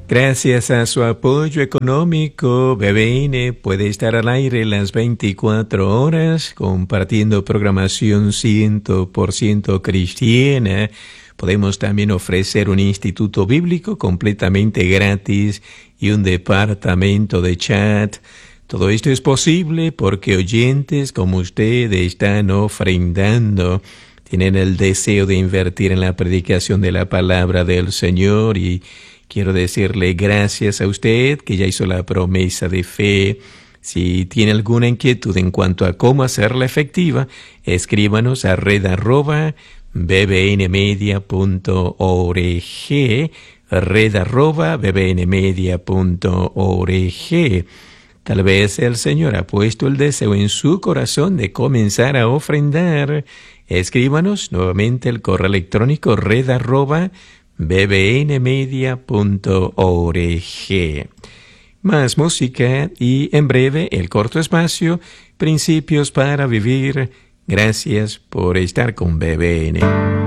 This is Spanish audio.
Gracias a su apoyo económico, BBN puede estar al aire las 24 horas compartiendo programación 100% cristiana. Podemos también ofrecer un instituto bíblico completamente gratis y un departamento de chat. Todo esto es posible porque oyentes como usted están ofrendando, tienen el deseo de invertir en la predicación de la palabra del Señor y quiero decirle gracias a usted que ya hizo la promesa de fe. Si tiene alguna inquietud en cuanto a cómo hacerla efectiva, escríbanos a red@bbnmedia.org, red@bbnmedia.org. Tal vez el Señor ha puesto el deseo en su corazón de comenzar a ofrendar. Escríbanos nuevamente el correo electrónico red@bbnmedia.org. Más música y en breve el corto espacio Principios para Vivir. Gracias por estar con BBN.